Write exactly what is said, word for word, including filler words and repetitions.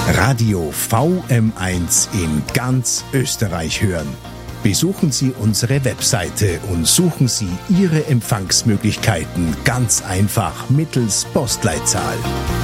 Radio V M eins in ganz Österreich hören. Besuchen Sie unsere Webseite und suchen Sie Ihre Empfangsmöglichkeiten ganz einfach mittels Postleitzahl.